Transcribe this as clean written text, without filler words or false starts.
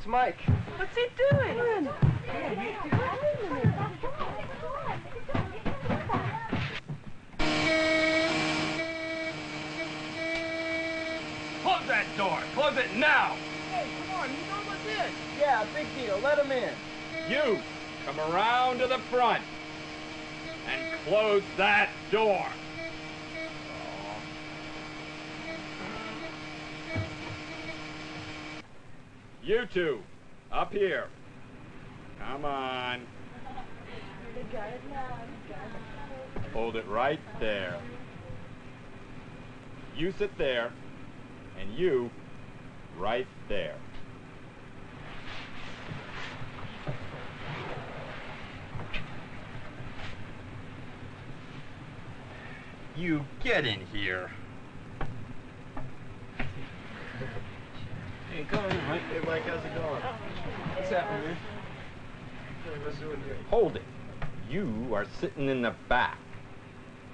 It's Mike. What's he doing? Close that door! Close it now! Hey, come on, you know what's in. Yeah, big deal. Let him in. You come around to the front and close that door. You two, up here. Come on. Hold it right there. You sit there, and you right there. You get in here. Hey, come on, Mike. Hey, Mike, how's it going? What's happening, man? Hold it. You are sitting in the back.